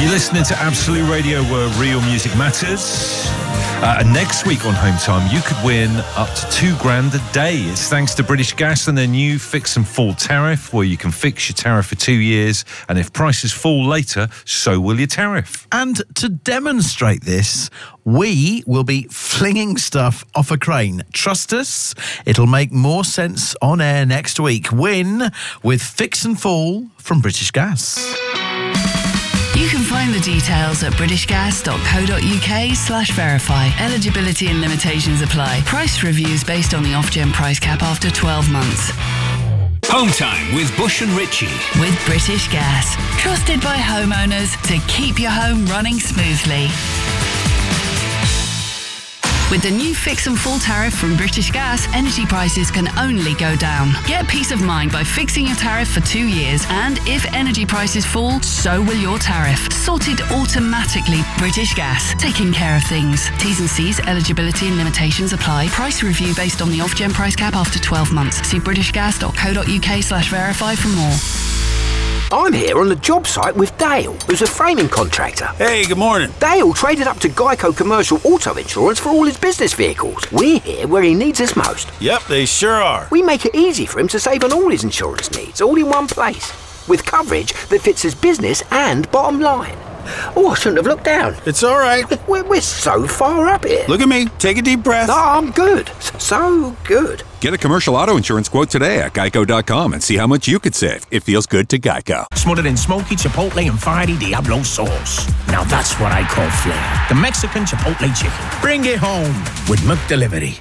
You're listening to Absolute Radio, where real music matters. And next week on Home Time, you could win up to $2,000 a day. It's thanks to British Gas and their new Fix and Fall tariff, where you can fix your tariff for 2 years, and if prices fall later, so will your tariff. And to demonstrate this, we will be flinging stuff off a crane. Trust us, it'll make more sense on air next week. Win with Fix and Fall from British Gas. You can find the details at britishgas.co.uk/verify. Eligibility and limitations apply. Price reviews based on the Ofgem price cap after 12 months. Home Time with Bush and Richie. With British Gas. Trusted by homeowners to keep your home running smoothly. With the new Fix and Fall tariff from British Gas, energy prices can only go down. Get peace of mind by fixing your tariff for 2 years, and if energy prices fall, so will your tariff. Sorted automatically. British Gas. Taking care of things. T's and C's, eligibility and limitations apply. Price review based on the Ofgem price cap after 12 months. See britishgas.co.uk/verify for more. I'm here on the job site with Dale, who's a framing contractor. Hey, good morning. Dale traded up to Geico Commercial Auto Insurance for all his business vehicles. We're here where he needs us most. Yep, they sure are. We make it easy for him to save on all his insurance needs, all in one place, with coverage that fits his business and bottom line. Oh, I shouldn't have looked down. It's all right. We're so far up here. Look at me. Take a deep breath. No, I'm good. So good. Get a commercial auto insurance quote today at geico.com and see how much you could save. It feels good to Geico. Smothered in smoky chipotle and fiery Diablo sauce. Now that's what I call flair. The Mexican chipotle chicken. Bring it home with McDelivery.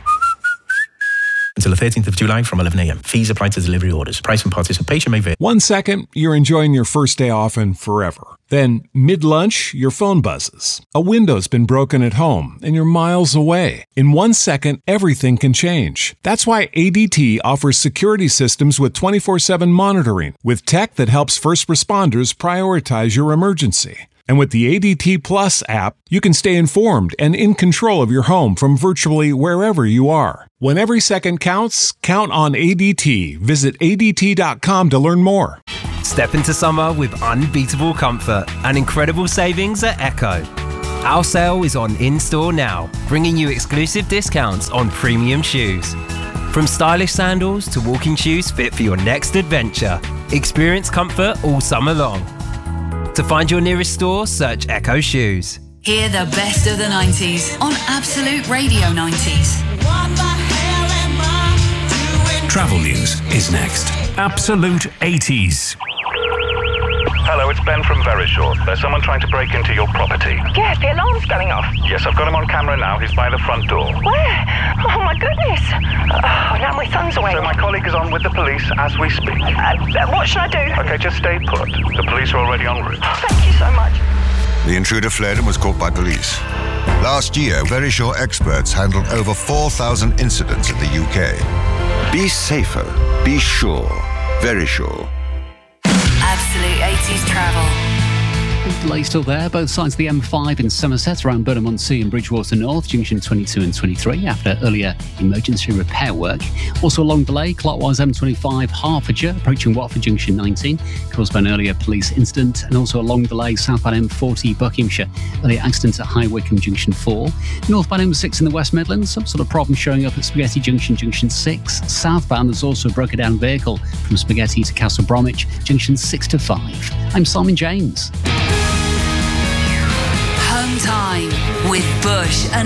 Until the 13th of July from 11 a.m. Fees apply to delivery orders. Price and participation may vary. 1 second, you're enjoying your first day off and forever. Then, mid-lunch, your phone buzzes. A window's been broken at home and you're miles away. In 1 second, everything can change. That's why ADT offers security systems with 24/7 monitoring, with tech that helps first responders prioritize your emergency. And with the ADT Plus app, you can stay informed and in control of your home from virtually wherever you are. When every second counts, count on ADT. Visit ADT.com to learn more. Step into summer with unbeatable comfort and incredible savings at Echo. Our sale is on in-store now, bringing you exclusive discounts on premium shoes. From stylish sandals to walking shoes fit for your next adventure. Experience comfort all summer long. To find your nearest store, search Echo Shoes. Hear the best of the 90s on Absolute Radio 90s. Travel news is next. Absolute 80s. Hello, it's Ben from Verisure. There's someone trying to break into your property. Yes, the alarm's going off. Yes, I've got him on camera now. He's by the front door. Where? Oh, my goodness. Oh, now my son's away. So my colleague is on with the police as we speak. What should I do? Okay, just stay put. The police are already en route. Thank you so much. The intruder fled and was caught by police. Last year, Verisure experts handled over 4,000 incidents in the UK. Be safer. Be sure. Verisure. Absolute 80s travel. Delay still there, both sides of the M5 in Somerset, around Burnham-on-Sea and Bridgewater North, junction 22 and 23, after earlier emergency repair work. Also a long delay, clockwise M25 Hertfordshire, approaching Watford junction 19, caused by an earlier police incident, and also a long delay southbound M40 Buckinghamshire, earlier accident at High Wycombe junction 4. Northbound M6 in the West Midlands, some sort of problem showing up at Spaghetti junction 6. Southbound, there's also a broken down vehicle from Spaghetti to Castle Bromwich, junction 6 to 5. I'm Simon James. Home Time with Bush and